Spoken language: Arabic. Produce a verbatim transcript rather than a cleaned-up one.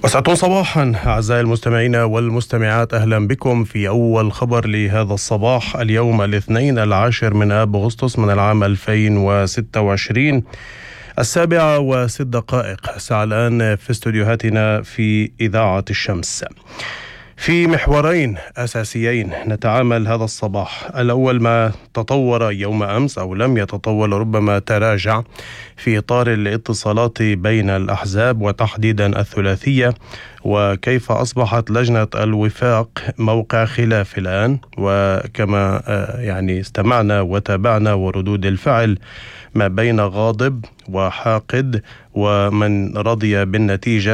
وسعة صباحا أعزائي المستمعين والمستمعات، أهلا بكم في أول خبر لهذا الصباح اليوم الاثنين العاشر من آب أغسطس من العام ألفين وستة وعشرين، السابعة وست دقائق ساعة الآن في استوديوهاتنا في إذاعة الشمس. في محورين أساسيين نتعامل هذا الصباح. الأول ما تطور يوم أمس أو لم يتطور، ربما تراجع، في إطار الاتصالات بين الأحزاب وتحديدا الثلاثية، وكيف أصبحت لجنة الوفاق موقع خلاف الآن، وكما يعني استمعنا وتابعنا وردود الفعل ما بين غاضب وحاقد ومن رضي بالنتيجة